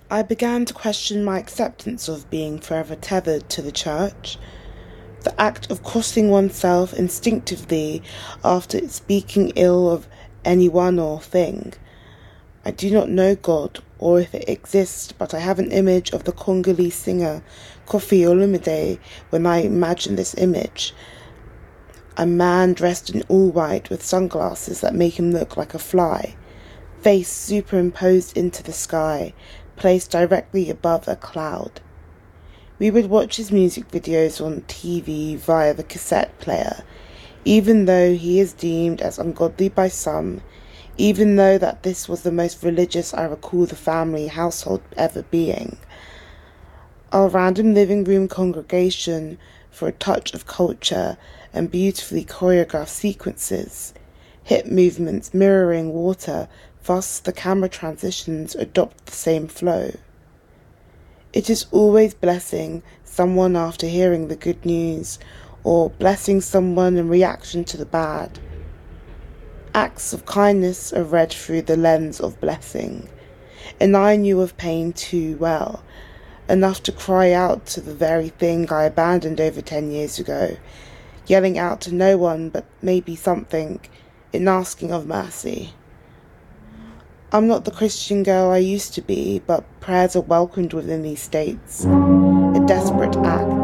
I began to question my acceptance of being forever tethered to the church. The act of crossing oneself instinctively after speaking ill of anyone or thing. I do not know God or if it exists, but I have an image of the Congolese singer Koffi Olomide when I imagine this image. A man dressed in all white with sunglasses that make him look like a fly, face superimposed into the sky, placed directly above a cloud. We would watch his music videos on TV via the cassette player, even though he is deemed as ungodly by some, even though that this was the most religious I recall the family household ever being. Our random living room congregation for a touch of culture and beautifully choreographed sequences, hip movements mirroring water, thus the camera transitions adopt the same flow. It is always blessing someone after hearing the good news, or blessing someone in reaction to the bad. Acts of kindness are read through the lens of blessing, and I knew of pain too well, enough to cry out to the very thing I abandoned over 10 years ago, yelling out to no one but maybe something, in asking of mercy. I'm not the Christian girl I used to be, but prayers are welcomed within these states. A desperate act,